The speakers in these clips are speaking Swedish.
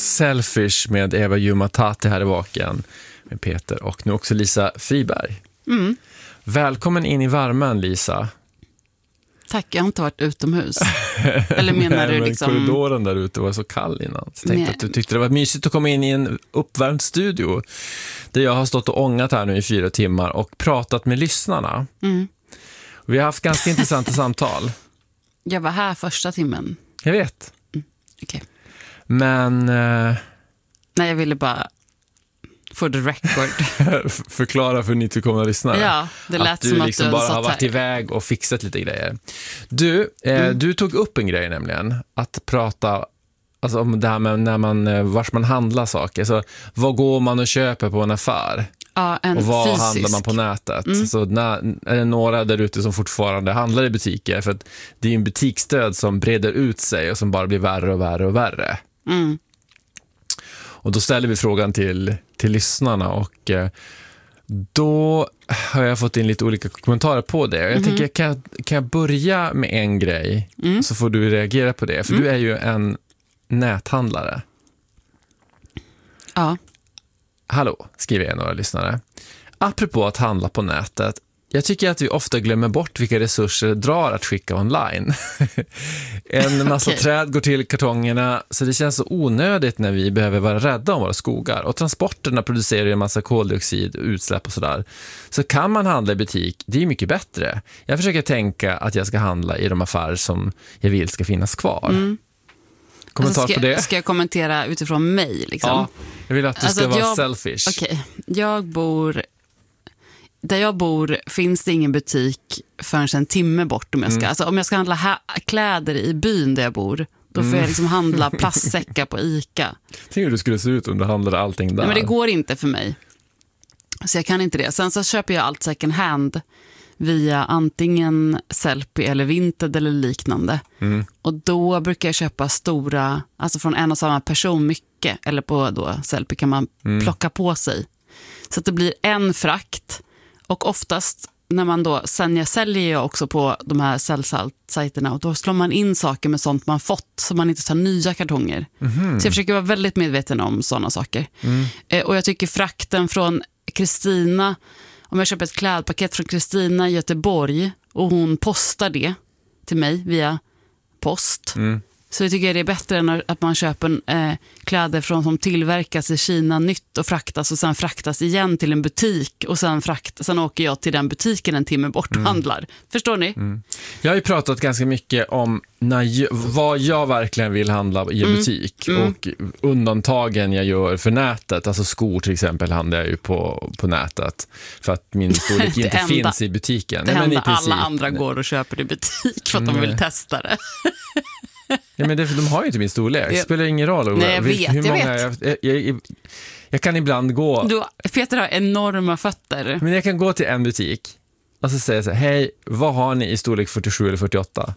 Selfish med Eva Jumatati här i vaken med Peter och nu också Lisa Friberg. Välkommen in i värmen, Lisa. Tack, jag har inte varit utomhus. Eller menar du liksom... korridoren där ute var så kall innan. Så tänkte att du tyckte det var mysigt att komma in i en uppvärmd studio där jag har stått och ångat här nu i 4 timmar och pratat med lyssnarna. Vi har haft ganska intressanta samtal. Jag var här första timmen. Jag vet. Okej. Men... Nej, jag ville bara... For the record. förklara för nytillkomna lyssnare. Ja, det lät att du som att liksom du bara satt har varit här. iväg och fixat lite grejer. Du tog upp en grej nämligen. Att prata alltså, om det här med när man, vars man handlar saker. Så, vad går man och köper på en affär? Ja, och vad fysisk. handlar man på nätet? Så är det några där ute som fortfarande handlar i butiker? För att det är en butiksdöd som breder ut sig och som bara blir värre och värre och värre. Och då ställer vi frågan till lyssnarna och då har jag fått in lite olika kommentarer på det. Och jag tänker, kan jag börja med en grej så får du reagera på det. För du är ju en näthandlare. Ja. Hallå, skriver jag några lyssnare. Apropå att handla på nätet. Jag tycker att vi ofta glömmer bort vilka resurser det drar att skicka online. En massa träd går till kartongerna så det känns så onödigt när vi behöver vara rädda om våra skogar. Och transporterna producerar ju en massa koldioxid, utsläpp och sådär. Så kan man handla i butik, det är mycket bättre. Jag försöker tänka att jag ska handla i de affärer som jag vill ska finnas kvar. Kommentar på det? Ska jag kommentera utifrån mig? Liksom? Ja, jag vill att du ska vara selfish. Okej, där jag bor finns det ingen butik förrän en timme bort. Om jag ska handla kläder i byn där jag bor, då får jag liksom handla plastsäckar på Ica. Tänk hur du skulle se ut om du handlade allting där. Nej, men det går inte för mig. Så jag kan inte det. Sen så köper jag allt second hand via antingen Sellpy eller Vinted eller liknande. Och då brukar jag köpa stora, alltså från en och samma person mycket. Eller på då Sellpy kan man plocka på sig. Så att det blir en frakt. Och oftast när man då, jag säljer jag också på de här säljsajterna och då slår man in saker med sånt man fått så man inte tar nya kartonger. Så jag försöker vara väldigt medveten om sådana saker. Och jag tycker frakten från Kristina, om jag köper ett klädpaket från Kristina i Göteborg och hon postar det till mig via post. Så jag tycker det är bättre än att man köper kläder som tillverkas i Kina nytt och fraktas och sen fraktas igen till en butik och sen åker jag till den butiken en timme bort och handlar. Förstår ni? Jag har ju pratat ganska mycket om vad jag verkligen vill handla i en butik och undantagen jag gör för nätet. Alltså skor till exempel handlar jag ju på nätet för att min storlek inte finns i butiken. Det händer princip, alla andra går och köper det i butik för att de vill testa det. Ja, men de har ju inte min storlek. Det spelar ingen roll. Nej, jag vet. Jag kan ibland gå... Peter har enorma fötter. Men jag kan gå till en butik och så säger så här, hej, vad har ni i storlek 47 eller 48?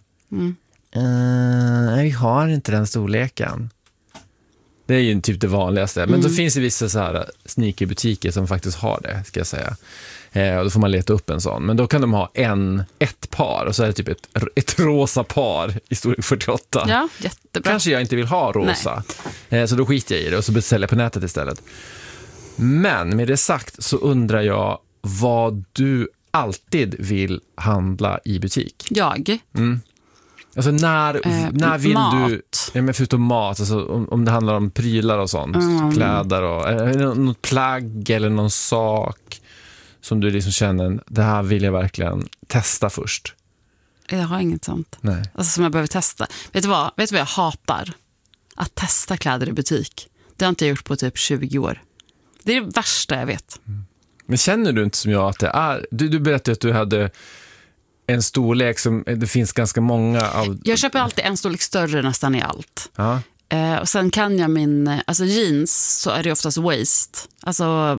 Vi har inte den storleken. Det är ju typ det vanligaste. Men då finns det vissa så här sneakerbutiker som faktiskt har det, ska jag säga. Och då får man leta upp en sån. Men då kan de ha ett par och så är det typ ett rosa par i storlek 48. Ja, jättebra. Kanske jag inte vill ha rosa. Så då skiter jag i det och så beställer jag på nätet istället. Men med det sagt så undrar jag vad du alltid vill handla i butik. Jag? Alltså när vill mat. du... Ja, men förutom mat, alltså om det handlar om prylar och sånt. Kläder och... något plagg eller någon sak som du liksom känner, det här vill jag verkligen testa först. Jag har inget sånt. Nej. Alltså som jag behöver testa. Vet du vad jag hatar? Att testa kläder i butik. Det har inte jag gjort på typ 20 år. Det är det värsta jag vet. Men känner du inte som jag att det är... Du berättade att du hade en storlek som... Det finns ganska många av... Jag köper alltid en storlek större nästan i allt. Ja. Och sen kan jag alltså jeans så är det oftast waist. Alltså...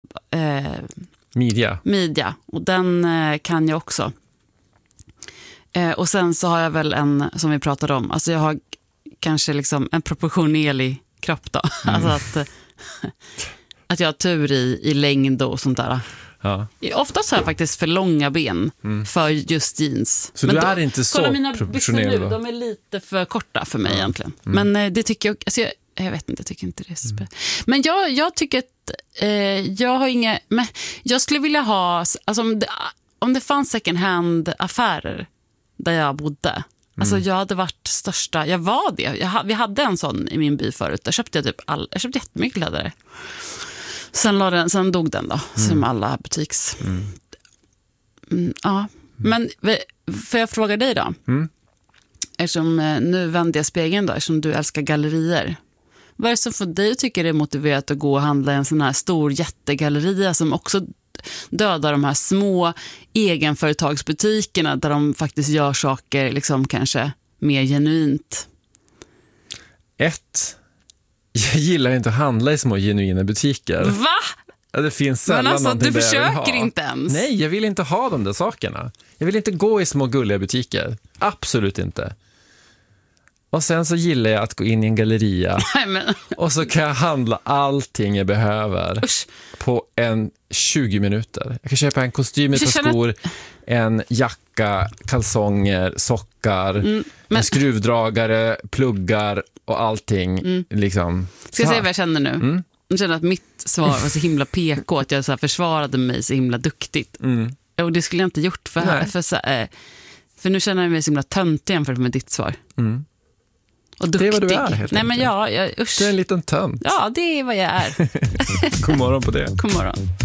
Midja. Och den kan jag också. Och sen så har jag väl en, som vi pratade om, alltså jag har kanske liksom en proportionerlig kropp då. Alltså att jag har tur i längd och sånt där. Ja. Oftast har jag faktiskt för långa ben för just jeans. Så men du är inte så kolla mina proportionerlig byxor nu, de är lite för korta för mig egentligen. Men det tycker jag, alltså Jag vet inte, jag tycker inte det är så spännande. Men jag tycker att jag har inga... Men jag skulle vilja ha... Alltså om det fanns second hand-affärer där jag bodde. Alltså jag hade varit största... Jag var det. Vi hade en sån i min by förut. Där köpte jag jag köpte jättemycket kläder. Sen dog den då. Som alla butiks... ja. Men får jag fråga dig då? Eftersom nu vänder jag spegeln då. Eftersom du älskar gallerier. Vad är det som får dig att tycka det är motiverat att gå och handla en sån här stor jättegalleria som också dödar de här små egenföretagsbutikerna där de faktiskt gör saker liksom kanske mer genuint? Jag gillar inte att handla i små genuina butiker. Va? Ja, det finns sällan någonting du där jag vill ha. försöker inte ens. Nej, jag vill inte ha de där sakerna. Jag vill inte gå i små gulliga butiker. Absolut inte. Och sen så gillar jag att gå in i en galleria. Nej, men... Och så kan jag handla allting jag behöver. Usch. På 20 minuter. Jag kan köpa en kostym, ett par skor, en jacka, kalsonger, sockar, en skruvdragare, pluggar och allting. Liksom. Ska jag säga vad jag känner nu? Jag känner att mitt svar var så himla PK, att jag så här försvarade mig så himla duktigt. Och det skulle jag inte gjort för nu känner jag mig så himla töntig jämfört med ditt svar. Och duktig. Det är vad du är, helt Nej, men usch. Du är en liten tönt. Ja, det är vad jag är. God morgon på det. God morgon.